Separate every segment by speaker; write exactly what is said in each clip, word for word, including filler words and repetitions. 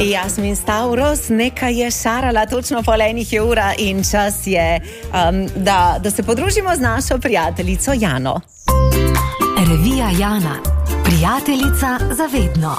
Speaker 1: Jasmin Stavros, nekaj je šarala, točno pol enih je ura in čas je, um, da, da se podružimo z našo prijateljico Jano.
Speaker 2: Revija Jana, prijateljica za vedno.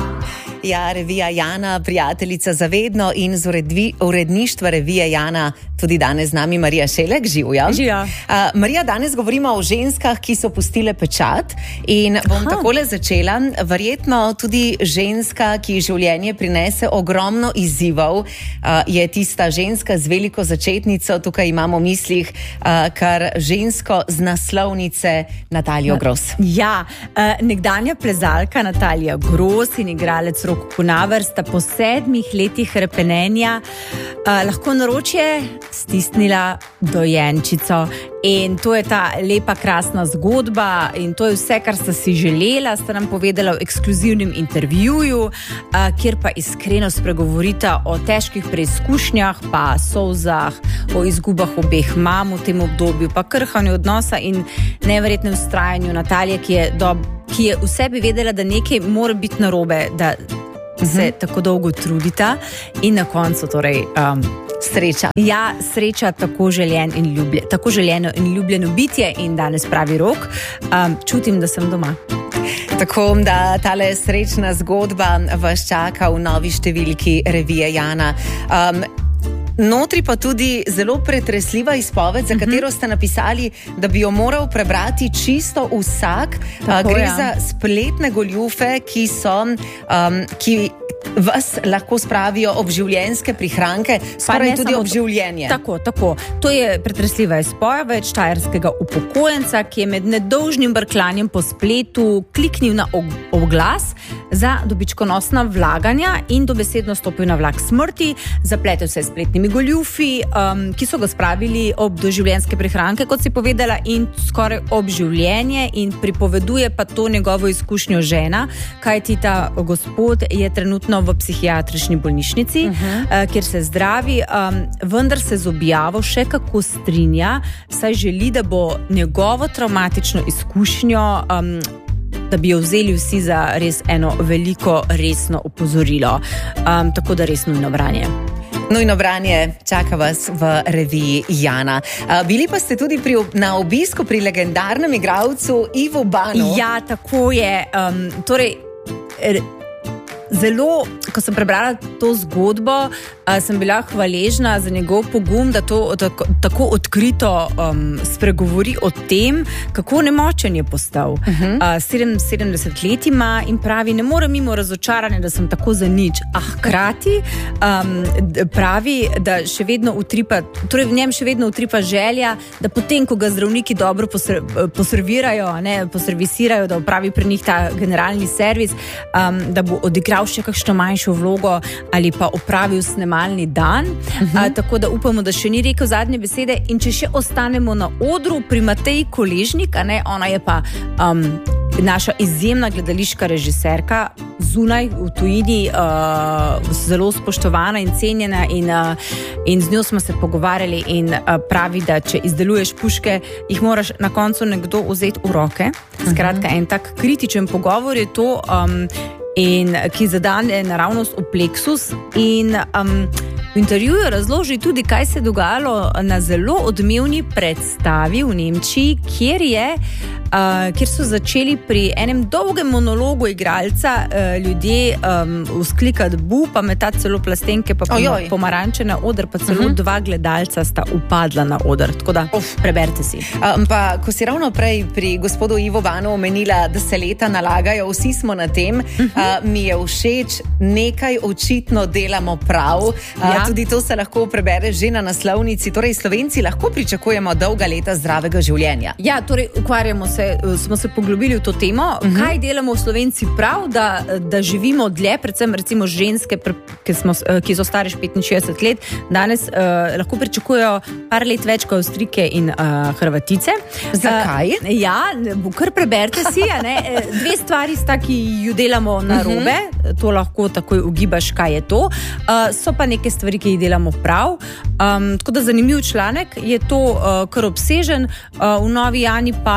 Speaker 1: Ja, revija Jana, prijateljica za vedno in z uredvi, uredništva revije Jana tudi danes z nami Marija Šelek. Živja.
Speaker 3: Živja.
Speaker 1: Uh, Marija, danes govorimo o ženskah, ki so pustile pečat in bom Aha. takole začela. Verjetno tudi ženska, ki življenje prinese ogromno izzivov, uh, je tista ženska z veliko začetnico. Tukaj imamo v mislih uh, kar žensko z naslovnice Natalijo Gros.
Speaker 3: Ja, uh, nekdanja plezalka Natalija Gros in igralec Rok Kunaver sta po sedmih letih repenenja uh, lahko naročje stisnila dojenčico. In to je ta lepa, krasna zgodba in to je vse, kar sta si želela, sta nam povedala v ekskluzivnem intervjuju, uh, kjer pa iskreno spregovorita o težkih preizkušnjah, pa solzah, o izgubah obeh mam v tem obdobju, pa krhanju odnosa in neverjetnem vztrajanju Natalije, ki je, dob, ki je v sebi vedela, da nekaj mora biti narobe, da se uh-huh. tako dolgo trudita in na koncu torej um,
Speaker 1: sreča.
Speaker 3: Ja, sreča tako, željen in ljublje, tako željeno in ljubljeno bitje in danes pravi Rok. Um, čutim, da sem doma.
Speaker 1: Tako da tale srečna zgodba vas čaka v novi številki revije Jana. Um, Notri pa tudi zelo pretresljiva izpoved, za katero ste napisali, da bi jo moral prebrati čisto vsak. Tako, Gre ja. za spletne goljufe, ki so, um, ki vas lahko spravijo ob življenjske prihranke, skoraj tudi ob življenje.
Speaker 3: Tako, tako. To je pretresljiva izpoved štajerskega upokojenca, ki je med nedolžnim brklanjem po spletu kliknil na oglas za dobičkonosna vlaganja in dobesedno stopil na vlak smrti, zapletel se s spletnimi goljufi, um, ki so ga spravili ob doživljenjske prihranke, kot si povedala, in skoraj ob življenje, in pripoveduje pa to njegovo izkušnjo žena, kajti ta gospod je trenutno v psihiatrični bolnišnici, uh-huh. uh, kjer se zdravi, um, vendar se z objavo še kako strinja, saj želi, da bo njegovo travmatično izkušnjo um, da bi jo vzeli vsi za res eno veliko resno opozorilo. Um, tako da res nujno branje.
Speaker 1: Nujno branje čaka vas v reviji Jana. Uh, bili pa ste tudi pri, na obisku pri legendarnem igralcu Ivu Banu.
Speaker 3: Ja, tako je. Um, torej, r- Zelo, ko sem prebrala to zgodbo, a, sem bila hvaležna za njegov pogum, da to tako, tako odkrito um, spregovori o tem, kako nemočen je postal. Uh-huh. A, sedeminsedemdeset let ima in pravi, ne morem mimo razočaranja, da sem tako za nič. A hkrati um, pravi, da še vedno utripa, torej v njem še vedno utripa želja, da potem, ko ga zdravniki dobro posr- poservirajo, ne, poservisirajo, da opravi pri njih ta generalni servis, um, da bo odigral še kakšno manjšo vlogo ali pa opravil snemalni dan. Uh-huh. A, tako da upamo, da še ni rekel zadnje besede. In če še ostanemo na odru pri Mateji Koležnik, a ne, ona je pa um, naša izjemna gledališka režiserka, zunaj v tujini, uh, zelo spoštovana in cenjena in, uh, in z njo smo se pogovarjali in uh, pravi, da če izdeluješ puške, jih moraš na koncu nekdo vzeti v roke. Skratka, uh-huh. en tak kritičen pogovor je to, um, in ki zadane naravnost v pleksus in um, v intervjuju razloži tudi, kaj se je dogajalo na zelo odmevni predstavi v Nemčiji, kjer je Uh, kjer so začeli pri enem dolgem monologu igralca uh, ljudje um, vzklikati bu, pa metati celo plastenke, pa pom- pomaranče na oder, pa celo uh-huh. dva gledalca sta upadla na oder. Tako da, Uf. preberte si.
Speaker 1: Um, pa, ko si ravno prej pri gospodu Ivo Banu omenila, da se leta nalagajo, vsi smo na tem, uh-huh. uh, mi je všeč, nekaj očitno delamo prav. Uh, ja. Tudi to se lahko prebere že na naslovnici. Torej, Slovenci lahko pričakujemo dolga leta zdravega življenja.
Speaker 3: Ja, torej, ukvarjamo se Se, smo se poglobili v to temo, uh-huh. kaj delamo v Slovenci prav, da, da živimo dlje, predvsem recimo ženske, ki, smo, ki so stare petinšestdeset let, danes uh, lahko pričakujejo par let več kot Avstrijke in uh, Hrvatice.
Speaker 1: Zakaj?
Speaker 3: Uh, ja, kar preberite si, a ne? Dve stvari sta, ki ju delamo narobe, uh-huh. to lahko takoj ugibaš, kaj je to. Uh, so pa neke stvari, ki jih delamo prav. Um, tako da zanimiv članek, je to uh, kar obsežen, uh, v Novi Jani pa ne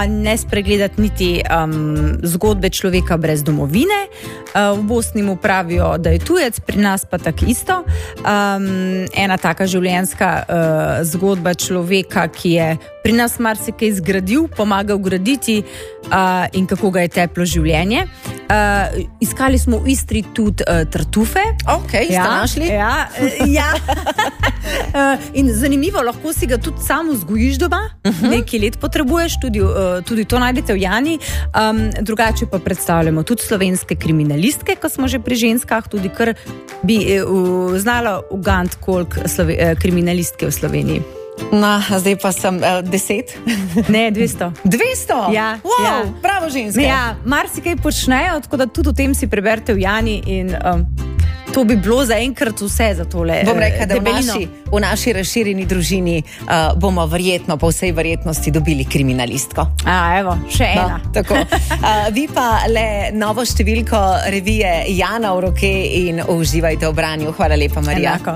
Speaker 3: spregledati niti um, zgodbe človeka brez domovine. Uh, v Bosni mu pravijo, da je tujec, pri nas pa tako isto. Um, ena taka življenjska uh, zgodba človeka, ki je pri nas marsikaj zgradil, pomagal graditi uh, in kako ga je teplo življenje. Uh, iskali smo v Istri tudi uh, tartufe.
Speaker 1: Ok, ste
Speaker 3: ja,
Speaker 1: našli?
Speaker 3: Ja, uh, ja. uh, in zanimivo, lahko si ga tudi sam vzgojiš doma, uh -huh. nekaj let potrebuješ, tudi, uh, tudi to najdete v Jani. Um, drugače pa predstavljamo tudi slovenske kriminalistke, ko smo že pri ženskah, tudi kar bi uh, znala ugant koliko slove, uh, kriminalistke v Sloveniji.
Speaker 1: No, zdaj pa sem uh, deset.
Speaker 3: Ne, dvesto.
Speaker 1: dvesto?
Speaker 3: Ja.
Speaker 1: Wow,
Speaker 3: ja.
Speaker 1: Bravo, ženske.
Speaker 3: Ja, marsikaj počnejo, tako da tudi o tem si preberite v Jani in um, to bi bilo za enkrat vse za tole.
Speaker 1: Bom rekla, da v naši, v naši razširjeni družini uh, bomo verjetno, po vsej verjetnosti, dobili kriminalistko.
Speaker 3: A, evo, še ena.
Speaker 1: No, tako. Uh, vi pa le novo številko revije Jana v roke in uživajte v branju. Hvala lepa, Marija.
Speaker 3: Enako.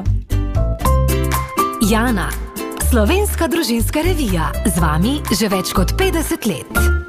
Speaker 2: Jana, slovenska družinska revija, z vami že več kot petdeset let.